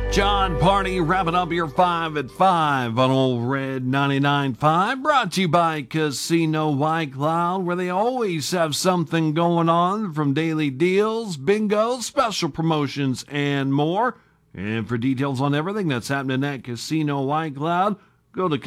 John Party wrapping up your 5 at 5 on Old Red 99.5. Brought to you by Casino White Cloud, where they always have something going on, from daily deals, bingo, special promotions, and more. And for details on everything that's happening at Casino White Cloud, go to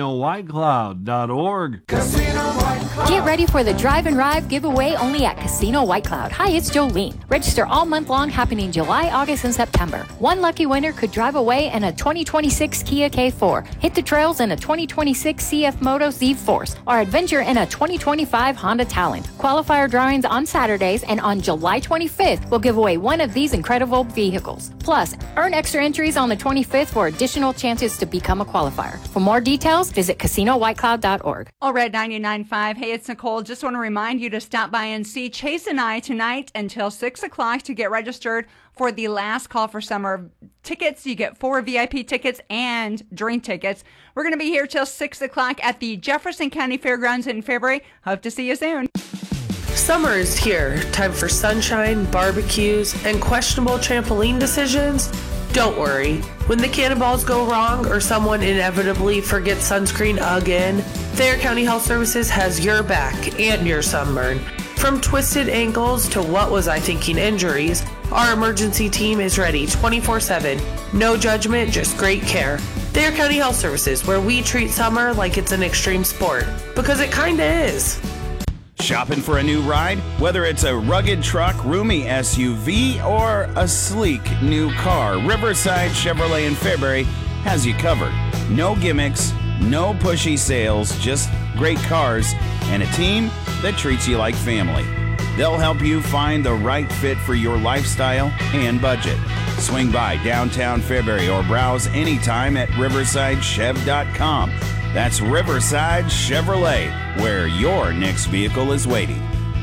CasinoWhiteCloud.org. Casino White Cloud. Get ready for the Drive and Ride giveaway only at Casino White Cloud. Hi, it's Jolene. Register all month long, happening July, August, and September. One lucky winner could drive away in a 2026 Kia K4, hit the trails in a 2026 CF Moto Z-Force, or adventure in a 2025 Honda Talent. Qualifier drawings on Saturdays, and on July 25th, we'll give away one of these incredible vehicles. Plus, earn extra entries on the 25th for additional chances to become a qualifier. For more details, visit CasinoWhiteCloud.org. All Red 99.5. Hey, it's Nicole. Just want to remind you to stop by and see Chase and I tonight until 6 o'clock to get registered for the last call for summer tickets. You get 4 VIP tickets and drink tickets. We're going to be here till 6 o'clock at the Jefferson County Fairgrounds in February. Hope to see you soon. Summer is here. Time for sunshine, barbecues, and questionable trampoline decisions. Don't worry. When the cannonballs go wrong or someone inevitably forgets sunscreen again, Thayer County Health Services has your back and your sunburn. From twisted ankles to what was I thinking injuries, our emergency team is ready 24/7. No judgment, just great care. Thayer County Health Services, where we treat summer like it's an extreme sport. Because it kinda is. Shopping for a new ride? Whether it's a rugged truck, roomy SUV, or a sleek new car, Riverside Chevrolet in Fairbury has you covered. No gimmicks, no pushy sales, just great cars and a team that treats you like family. They'll help you find the right fit for your lifestyle and budget. Swing by downtown Fairbury or browse anytime at riversidechev.com. That's Riverside Chevrolet, where your next vehicle is waiting.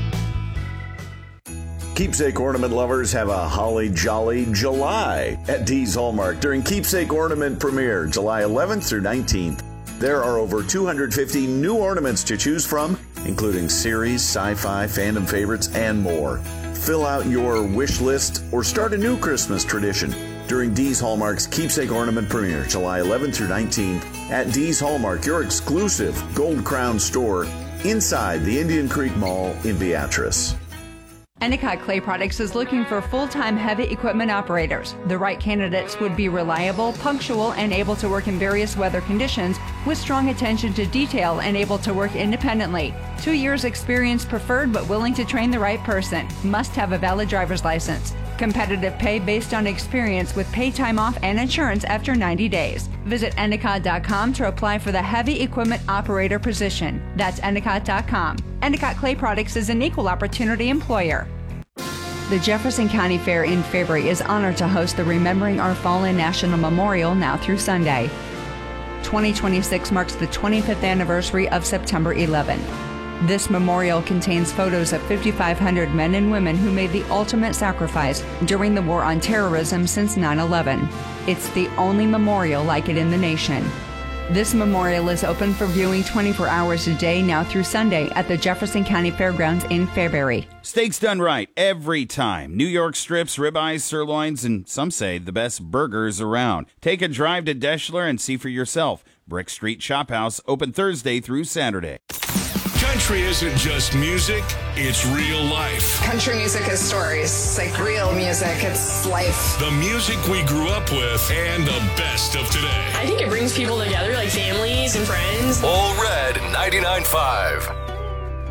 Keepsake ornament lovers have a holly jolly July at Dee's Hallmark during Keepsake Ornament Premiere, July 11th through 19th. There are over 250 new ornaments to choose from, including series, sci-fi, fandom favorites, and more. Fill out your wish list or start a new Christmas tradition during Dee's Hallmark's Keepsake Ornament Premiere, July 11th through 19th at Dee's Hallmark, your exclusive Gold Crown store inside the Indian Creek Mall in Beatrice. Endicott Clay Products is looking for full-time heavy equipment operators. The right candidates would be reliable, punctual, and able to work in various weather conditions with strong attention to detail and able to work independently. 2 years experience preferred, but willing to train the right person. Must have a valid driver's license. Competitive pay based on experience with pay time off and insurance after 90 days. Visit Endicott.com to apply for the heavy equipment operator position. That's Endicott.com. Endicott Clay Products is an equal opportunity employer. The Jefferson County Fair in February is honored to host the Remembering Our Fallen National Memorial now through Sunday. 2026 marks the 25th anniversary of September 11. This memorial contains photos of 5,500 men and women who made the ultimate sacrifice during the war on terrorism since 9/11. It's the only memorial like it in the nation. This memorial is open for viewing 24 hours a day now through Sunday at the Jefferson County Fairgrounds in Fairbury. Steaks done right every time. New York strips, ribeyes, sirloins, and some say the best burgers around. Take a drive to Deschler and see for yourself. Brick Street Shop House, open Thursday through Saturday. Country isn't just music, it's real life. Country music is stories. It's like real music. It's life. The music we grew up with and the best of today. I think it brings people together, like families and friends. All Red 99.5.